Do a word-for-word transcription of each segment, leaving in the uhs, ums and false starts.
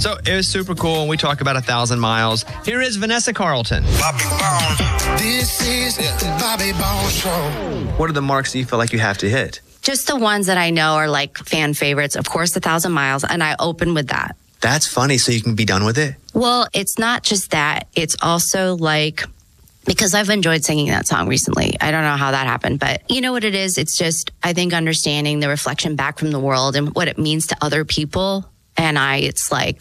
So it was super cool, and we talk about a thousand miles. Here is Vanessa Carlton. Bobby Bones. This is the Bobby Bones Show. What are the marks that you feel like you have to hit? Just the ones that I know are like fan favorites. Of course, a thousand miles, and I open with that. That's funny, so you can be done with it? Well, it's not just that. It's also like, because I've enjoyed singing that song recently. I don't know how that happened, but you know what it is? It's just, I think, understanding the reflection back from the world and what it means to other people. And I, it's like,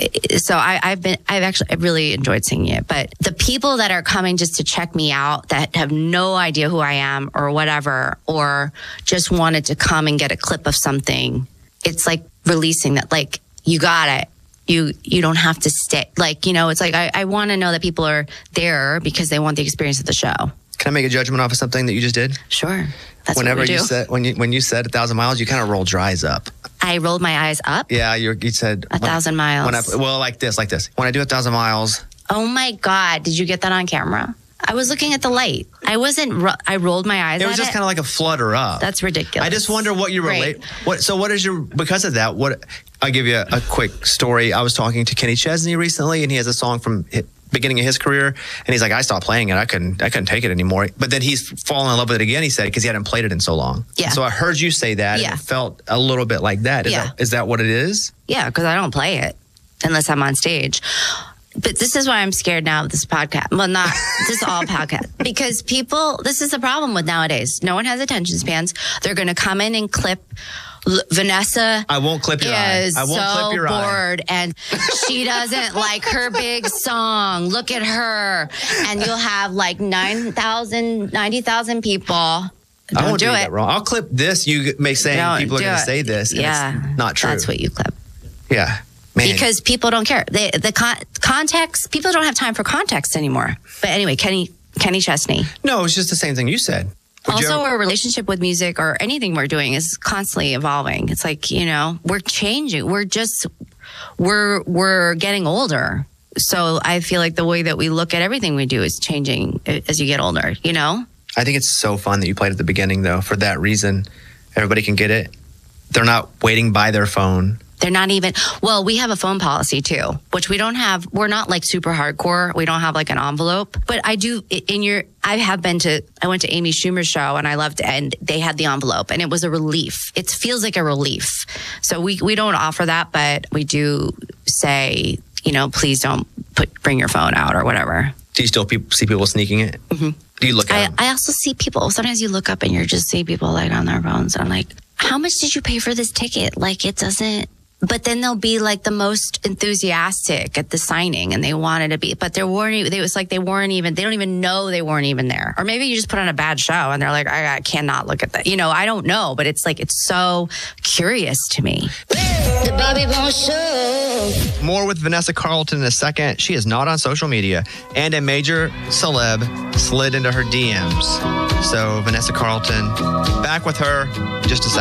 so I, I've been, I've actually, I really enjoyed singing it. But the people that are coming just to check me out that have no idea who I am or whatever, or just wanted to come and get a clip of something, it's like releasing that, like, you got it. You you don't have to stay. Like, you know, it's like I, I want to know that people are there because they want the experience of the show. Can I make a judgment off of something that you just did? Sure. That's Whenever what we you do. said when you when you said a thousand miles, you kind of rolled your eyes up. I rolled my eyes up. Yeah, you you said A thousand miles. When I, well, like this, like this. When I do a thousand miles. Oh my God! Did you get that on camera? I was looking at the light. I wasn't. Ro- I rolled my eyes. It was at just it. kind of like a flutter up. That's ridiculous. I just wonder what you relate. Right. What? So what is your because of that? What? I'll give you a, a quick story. I was talking to Kenny Chesney recently, and he has a song from hi- beginning of his career, and he's like, I stopped playing it. I couldn't. I couldn't take it anymore. But then he's fallen in love with it again. He said because he hadn't played it in so long. Yeah. So I heard you say that. Yeah. And it felt a little bit like that. Is Yeah. that is that what it is? Yeah, because I don't play it unless I'm on stage. But this is why I'm scared now of this podcast. Well, not this all podcast. Because people, this is the problem with nowadays. No one has attention spans. They're going to come in and clip L- Vanessa. I won't clip your eye. is I won't so clip your eye. bored and she doesn't like her big song. Look at her. And you'll have like nine thousand, ninety thousand people. I Don't won't do, do it. that wrong. I'll clip this. You may say Don't people are do going to it. say this. And Yeah. it's not true. That's what you clip. Yeah. Man. Because people don't care. They, the con- context, people don't have time for context anymore. But anyway, Kenny Kenny Chesney. No, it's just the same thing you said. Would you Also, ever- our relationship with music or anything we're doing is constantly evolving. It's like, you know, we're changing. We're just, we're, we're getting older. So I feel like the way that we look at everything we do is changing as you get older, you know? I think it's so fun that you played at the beginning, though, for that reason. Everybody can get it. They're not waiting by their phone. They're not even, well, we have a phone policy too, which we don't have. We're not like super hardcore. We don't have like an envelope, but I do in your, I have been to, I went to Amy Schumer's show and I loved it. And they had the envelope and it was a relief. It feels like a relief. So we, we don't offer that, but we do say, you know, please don't put, bring your phone out or whatever. Do you still pe- see people sneaking it? Mm-hmm. Do you look at I, them? I also see people, sometimes you look up and you just see people like on their phones. I'm like, how much did you pay for this ticket? Like it doesn't, but then they'll be like the most enthusiastic at the signing and they wanted to be, but they weren't, even- it was like they weren't even, they don't even know they weren't even there. Or maybe you just put on a bad show and they're like, I, I cannot look at that. You know, I don't know, but it's like, it's so curious to me. The Bobby Bones Show. More with Vanessa Carlton in a second. She is not on social media, and a major celeb slid into her D Ms. So Vanessa Carlton, back with her in just a second.